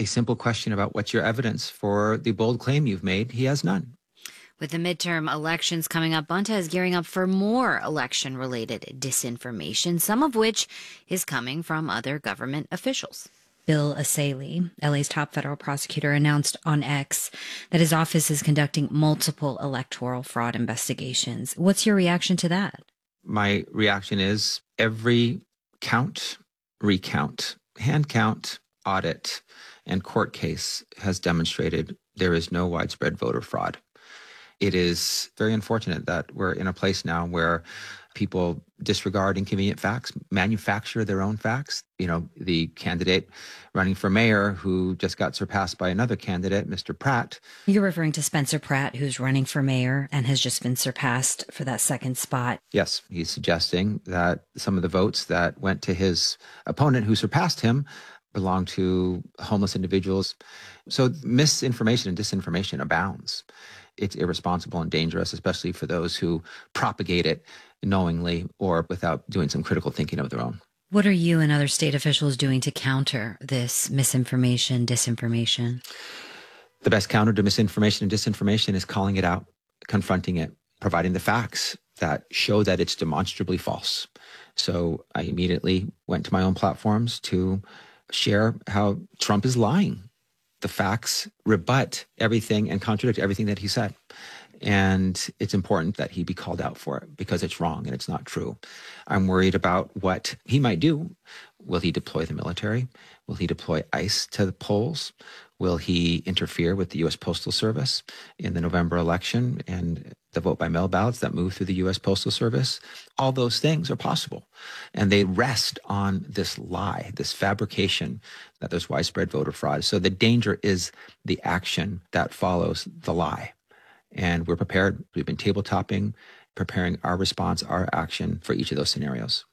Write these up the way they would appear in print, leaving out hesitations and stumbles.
a simple question about what's your evidence for the bold claim you've made, he has none. With the midterm elections coming up, Bonta is gearing up for more election-related disinformation, some of which is coming from other government officials. Bill Asalee, LA's top federal prosecutor, announced on X that his office is conducting multiple electoral fraud investigations. What's your reaction to that? My reaction is every count, recount, hand count, audit, and court case has demonstrated there is no widespread voter fraud. It is very unfortunate that we're in a place now where people disregard inconvenient facts, manufacture their own facts. You know, the candidate running for mayor who just got surpassed by another candidate, Mr. Pratt. You're referring to Spencer Pratt, who's running for mayor and has just been surpassed for that second spot. Yes, he's suggesting that some of the votes that went to his opponent who surpassed him belong to homeless individuals. So misinformation and disinformation abounds. It's irresponsible and dangerous, especially for those who propagate it knowingly or without doing some critical thinking of their own. What are you and other state officials doing to counter this misinformation, disinformation? The best counter to misinformation and disinformation is calling it out, confronting it, providing the facts that show that it's demonstrably false. So I immediately went to my own platforms to share how Trump is lying. The facts rebut everything and contradict everything that he said. And it's important that he be called out for it because it's wrong and it's not true. I'm worried about what he might do. Will he deploy the military? Will he deploy ICE to the polls? Will he interfere with the U.S. Postal Service in the November election and the vote-by-mail ballots that move through the U.S. Postal Service? All those things are possible. And they rest on this lie, this fabrication that there's widespread voter fraud. So the danger is the action that follows the lie. And we're prepared. We've been tabletopping, preparing our response, our action for each of those scenarios.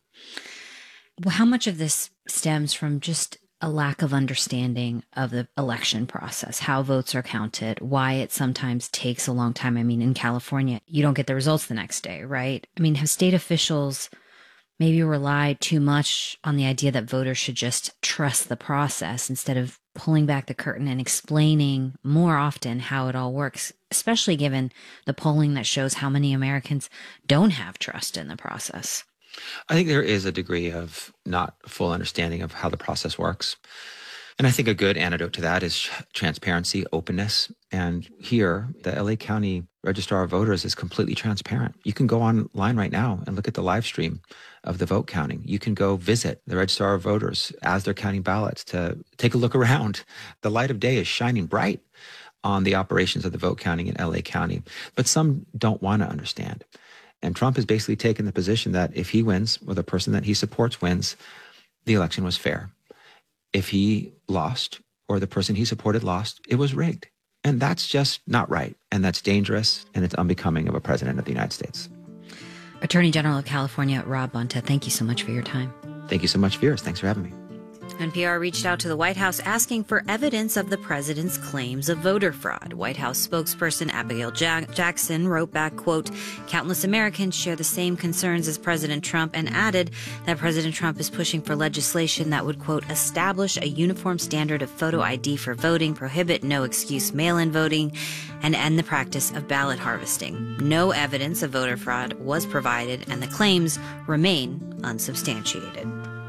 Well, how much of this stems from just a lack of understanding of the election process, how votes are counted, why it sometimes takes a long time? I mean, in California, you don't get the results the next day, right? I mean, have state officials maybe relied too much on the idea that voters should just trust the process instead of pulling back the curtain and explaining more often how it all works, especially given the polling that shows how many Americans don't have trust in the process? I think there is a degree of not full understanding of how the process works. And I think a good antidote to that is transparency, openness. And here, the LA County Registrar of Voters is completely transparent. You can go online right now and look at the live stream of the vote counting. You can go visit the Registrar of Voters as they're counting ballots to take a look around. The light of day is shining bright on the operations of the vote counting in LA County. But some don't want to understand. And Trump has basically taken the position that if he wins, or the person that he supports wins, the election was fair. If he lost, or the person he supported lost, it was rigged. And that's just not right. And that's dangerous, and it's unbecoming of a president of the United States. Attorney General of California, Rob Bonta, thank you so much for your time. Thank you so much, Veers. Thanks for having me. NPR reached out to the White House asking for evidence of the president's claims of voter fraud. White House spokesperson Abigail Jackson wrote back, quote, "Countless Americans share the same concerns as President Trump," and added that President Trump is pushing for legislation that would, quote, "establish a uniform standard of photo ID for voting, prohibit no-excuse mail-in voting, and end the practice of ballot harvesting." No evidence of voter fraud was provided, and the claims remain unsubstantiated.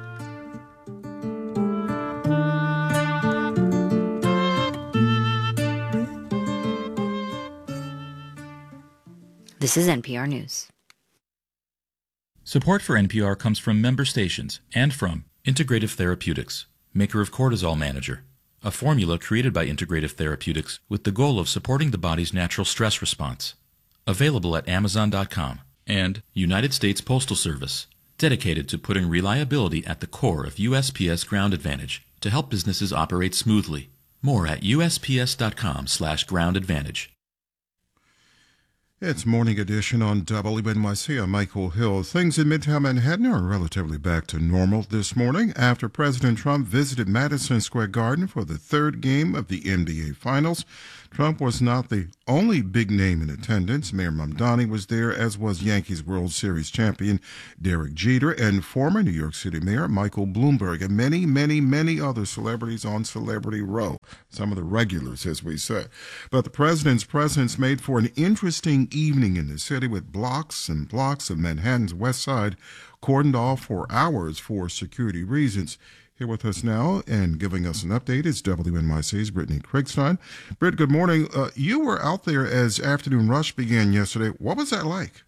This is NPR News. Support for NPR comes from member stations and from Integrative Therapeutics, maker of Cortisol Manager, a formula created by Integrative Therapeutics with the goal of supporting the body's natural stress response. Available at Amazon.com. And United States Postal Service, dedicated to putting reliability at the core of USPS Ground Advantage to help businesses operate smoothly. More at USPS.com/groundadvantage. It's Morning Edition on WNYC. I'm Michael Hill. Things in Midtown Manhattan are relatively back to normal this morning after President Trump visited Madison Square Garden for the third game of the NBA Finals. Trump was not the only big name in attendance. Mayor Mamdani was there, as was Yankees World Series champion Derek Jeter and former New York City Mayor Michael Bloomberg, and many, many, many other celebrities on Celebrity Row. Some of the regulars, as we say. But the president's presence made for an interesting evening in the city, with blocks and blocks of Manhattan's West Side cordoned off for hours for security reasons. Here with us now and giving us an update is WNYC's Brittany Kriegstein. Britt, good morning. You were out there as afternoon rush began yesterday. What was that like?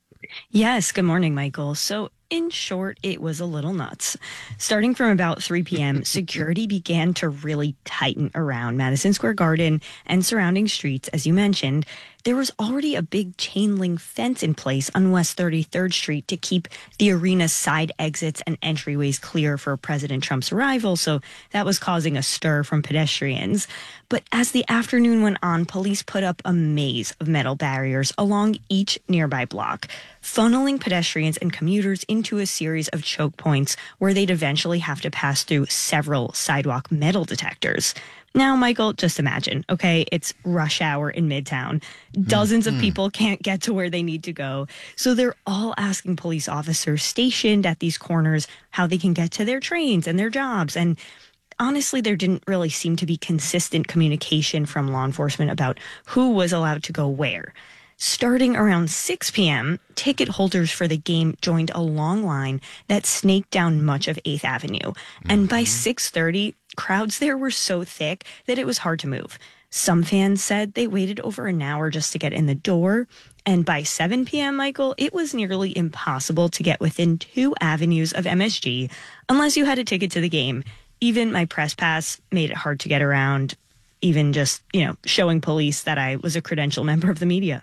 Yes, good morning, Michael. So, in short, it was a little nuts. Starting from about 3 p.m., security began to really tighten around Madison Square Garden and surrounding streets, as you mentioned. There was already a big chain link fence in place on West 33rd Street to keep the arena's side exits and entryways clear for President Trump's arrival, so that was causing a stir from pedestrians. But as the afternoon went on, police put up a maze of metal barriers along each nearby block, funneling pedestrians and commuters into a series of choke points where they'd eventually have to pass through several sidewalk metal detectors. Now, Michael, just imagine, okay, it's rush hour in Midtown. Dozens of people can't get to where they need to go. So they're all asking police officers stationed at these corners how they can get to their trains and their jobs. And honestly, there didn't really seem to be consistent communication from law enforcement about who was allowed to go where. Starting around 6 p.m., ticket holders for the game joined a long line that snaked down much of 8th Avenue. And by 6:30, crowds there were so thick that it was hard to move. Some fans said they waited over an hour just to get in the door. And by 7 p.m., Michael, it was nearly impossible to get within 2 avenues of MSG unless you had a ticket to the game. Even my press pass made it hard to get around, even just, showing police that I was a credentialed member of the media.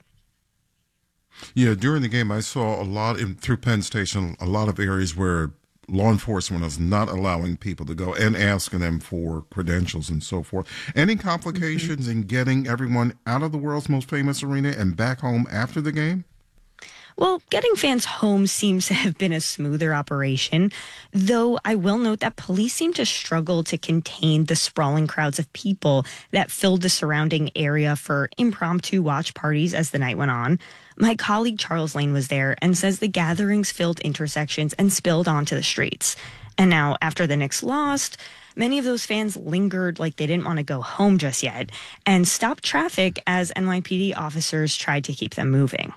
Yeah, during the game, I saw through Penn Station, a lot of areas where law enforcement was not allowing people to go and asking them for credentials and so forth. Any complications in getting everyone out of the world's most famous arena and back home after the game? Well, getting fans home seems to have been a smoother operation, though I will note that police seem to struggle to contain the sprawling crowds of people that filled the surrounding area for impromptu watch parties as the night went on. My colleague Charles Lane was there and says the gatherings filled intersections and spilled onto the streets. And now, after the Knicks lost, many of those fans lingered like they didn't want to go home just yet and stopped traffic as NYPD officers tried to keep them moving.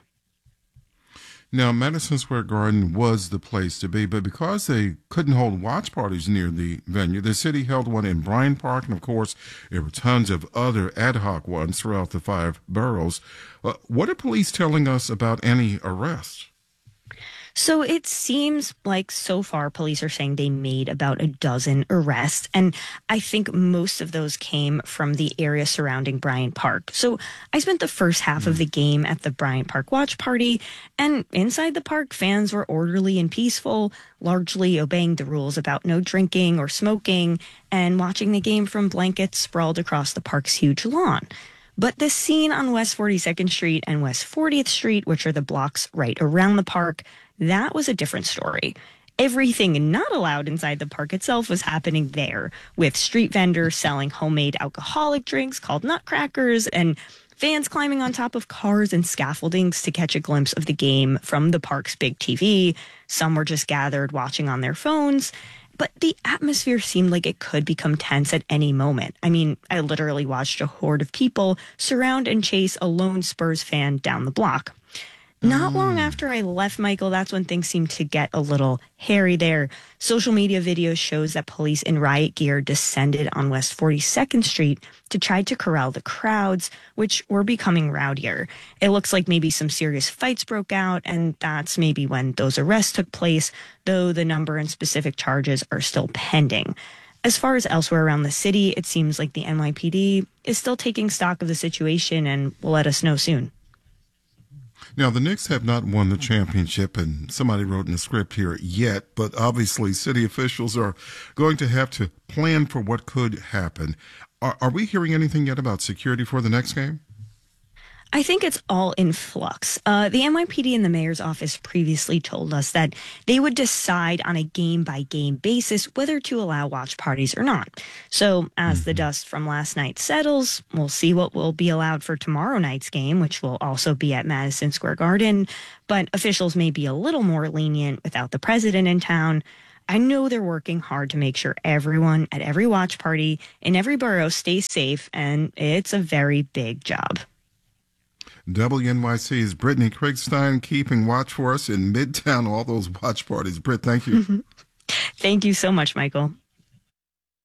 Now, Madison Square Garden was the place to be, but because they couldn't hold watch parties near the venue, the city held one in Bryant Park, and of course, there were tons of other ad hoc ones throughout the 5 boroughs. What are police telling us about any arrests? So it seems like so far police are saying they made about a dozen arrests, and I think most of those came from the area surrounding Bryant Park. So I spent the first half of the game at the Bryant Park watch party, and inside the park, fans were orderly and peaceful, largely obeying the rules about no drinking or smoking, and watching the game from blankets sprawled across the park's huge lawn. But the scene on West 42nd Street and West 40th Street, which are the blocks right around the park, that was a different story. Everything not allowed inside the park itself was happening there, with street vendors selling homemade alcoholic drinks called nutcrackers and fans climbing on top of cars and scaffoldings to catch a glimpse of the game from the park's big TV. Some were just gathered watching on their phones. But the atmosphere seemed like it could become tense at any moment. I mean, I literally watched a horde of people surround and chase a lone Spurs fan down the block. Not long after I left, Michael, that's when things seemed to get a little hairy there. Social media video shows that police in riot gear descended on West 42nd Street to try to corral the crowds, which were becoming rowdier. It looks like maybe some serious fights broke out, and that's maybe when those arrests took place, though the number and specific charges are still pending. As far as elsewhere around the city, it seems like the NYPD is still taking stock of the situation and will let us know soon. Now, the Knicks have not won the championship, and somebody wrote in the script here yet, but obviously city officials are going to have to plan for what could happen. Are we hearing anything yet about security for the next game? I think it's all in flux. The NYPD and the mayor's office previously told us that they would decide on a game-by-game basis whether to allow watch parties or not. So as the dust from last night settles, we'll see what will be allowed for tomorrow night's game, which will also be at Madison Square Garden. But officials may be a little more lenient without the president in town. I know they're working hard to make sure everyone at every watch party in every borough stays safe, and it's a very big job. WNYC's Brittany Kriegstein keeping watch for us in Midtown, all those watch parties. Britt, thank you. Thank you so much, Michael.